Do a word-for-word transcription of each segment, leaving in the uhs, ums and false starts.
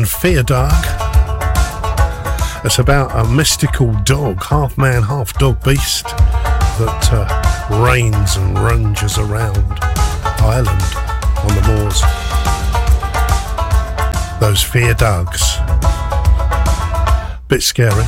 and Fear Dog. It's about a mystical dog, half man, half dog beast that uh, reigns and ranges around Ireland on the moors. Those Fear Dogs. Bit scary.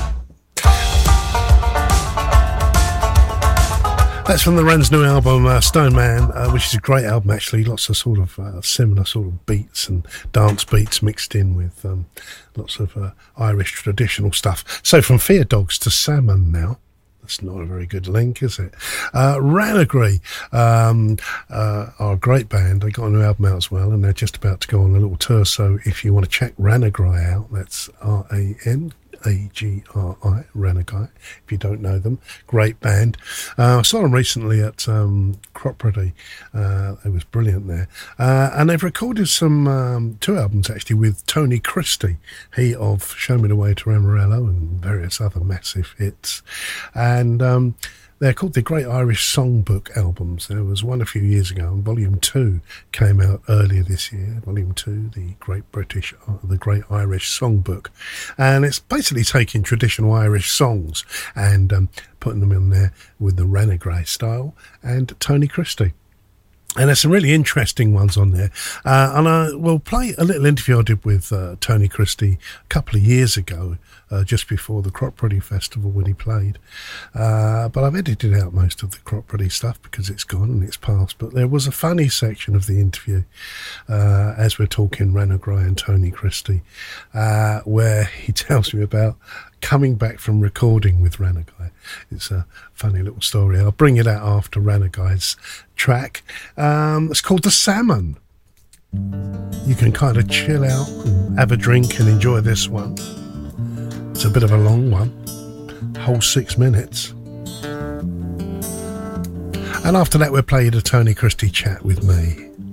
That's from the Ran's new album, uh, Stone Man, uh, which is a great album actually. Lots of sort of uh, similar sort of beats and dance beats mixed in with um, lots of uh, Irish traditional stuff. So from Fear Dogs to Salmon now. That's not a very good link, is it? Uh, Ranagree um, uh, are a great band. They got a new album out as well, and they're just about to go on a little tour. So if you want to check Ranagree out, that's R A N A G R I, Ranagree, if you don't know them. Great band. Uh, I saw them recently at um, Cropredy. Uh, it was brilliant there. Uh, and they've recorded some um, two albums, actually, with Tony Christie, he of Show Me the Way to Amarillo and various other massive hits. And um, they're called the Great Irish Songbook albums. There was one a few years ago, and Volume two came out earlier this year. Volume two, the Great British, uh, the Great Irish Songbook. And it's basically taking traditional Irish songs and um, putting them in there with the Ranagree style and Tony Christie. And there's some really interesting ones on there. Uh, and I will play a little interview I did with uh, Tony Christie a couple of years ago, uh, just before the Cropredy Festival when he played. Uh, but I've edited out most of the Cropredy stuff because it's gone and it's past. But there was a funny section of the interview, uh, as we're talking Ranagree and Tony Christie, uh, where he tells me about coming back from recording with Ranagree. It's a funny little story. I'll bring it out after Ranagree's track. Um, it's called The Salmon. You can kind of chill out and have a drink and enjoy this one. It's a bit of a long one, whole six minutes. And after that we'll play you the Tony Christie chat with me.